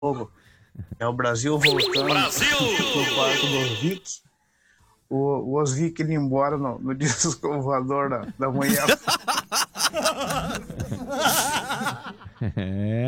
Fogo. É o Brasil voltando pro barco dos Vic. Os Vic indo embora no disco voador da manhã. É.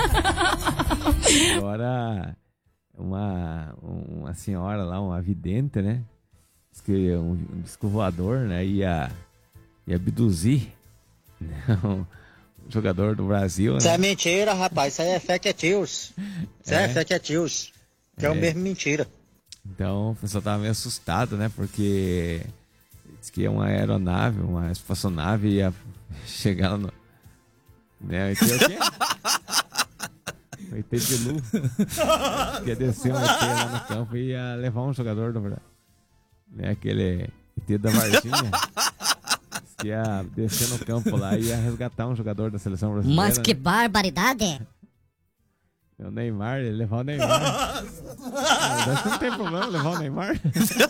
Agora, uma senhora lá, uma vidente, né? Diz que um disco voador, né? Ia abduzir, né, um jogador do Brasil. Isso né? é mentira, rapaz. Isso aí é fake news. Isso é fake news. Que é o mesmo mentira. Então o pessoal tava meio assustado, né? Porque diz que uma aeronave, uma espaçonave ia chegar lá no. Né? O quê? O ET Bilu. Ia descer um ET lá no campo e ia levar um jogador do Brasil. Né? Aquele ET da Varginha. Diz que ia descer no campo lá e ia resgatar um jogador da seleção brasileira. Mas que né? barbaridade! O Neymar, ele levar o Neymar. Acho que não tem problema levar o Neymar.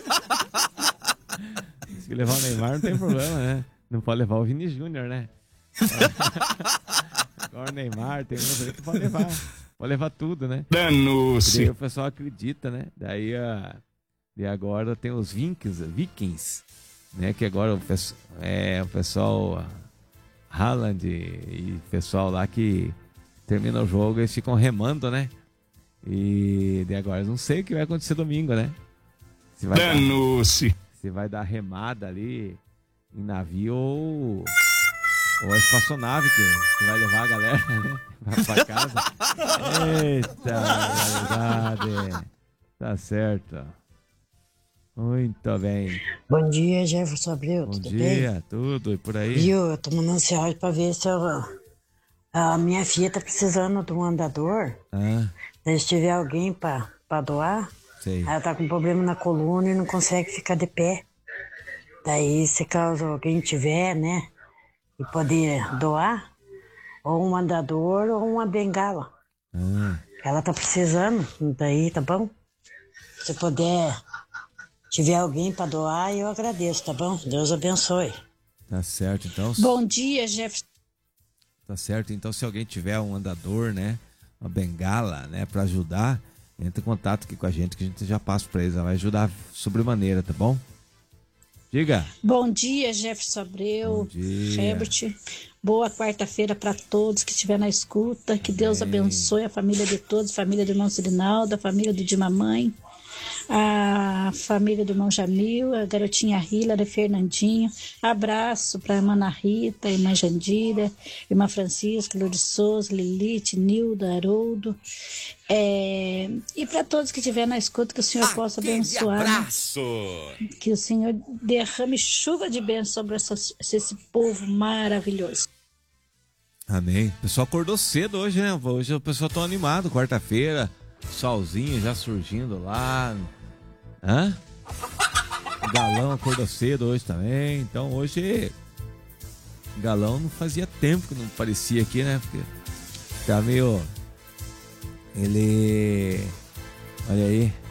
Se levar o Neymar não tem problema, né? Não pode levar o Vini Júnior, né? Agora o Neymar, tem um que pode levar. Pode levar tudo, né? Danou-se. Daí o pessoal acredita, né? Daí e agora tem os Vikings, né? Que agora o pessoal Haaland e o pessoal lá que termina o jogo, eles ficam remando, né? E agora não sei o que vai acontecer domingo, né? Danou-se. Se vai dar remada ali em navio ou a espaçonave que vai levar a galera, né? Pra casa. Eita, verdade. Tá certo. Muito bem. Bom dia, Jefferson Abreu, Bom tudo dia, bem? tudo. E por aí? Viu, eu tô mandando esse áudio pra ver se a minha filha tá precisando de um andador. Se tiver alguém pra doar, Sei. ela tá com problema na coluna e não consegue ficar de pé. Daí, se caso alguém tiver, né, e poder doar, ou um andador ou uma bengala. Ela tá precisando, daí, tá bom? Se puder, tiver alguém pra doar, eu agradeço, tá bom? Deus abençoe. Tá certo, então. Bom dia, Jefferson. Tá certo, então se alguém tiver um andador, né, uma bengala, né, pra ajudar, entre em contato aqui com a gente que a gente já passa pra eles, ela vai ajudar sobremaneira, tá bom? Diga. Bom dia, Jefferson Abreu. Bom dia. Herbert. Boa quarta-feira para todos que estiver na escuta. Que Deus abençoe a família de todos, a família do irmão Sirinaldo, a família do Dimamãe, a família do irmão Jamil, a garotinha Hillary, Fernandinho. Abraço para a irmã Ana Rita, a irmã Jandira, irmã Francisca, Lourdes Souza, Lilith, Nilda, Haroldo. E para todos que estiver na escuta, que o Senhor possa abençoar. Abraço. Que o Senhor derrame chuva de bênção sobre esse povo maravilhoso. Amém. O pessoal acordou cedo hoje, né? Hoje o pessoal tá animado, quarta-feira, solzinho já surgindo lá. O Galão acordou cedo hoje também. Então hoje o Galão não fazia tempo que não aparecia aqui, né? Porque tá meio... Ele... Olha aí.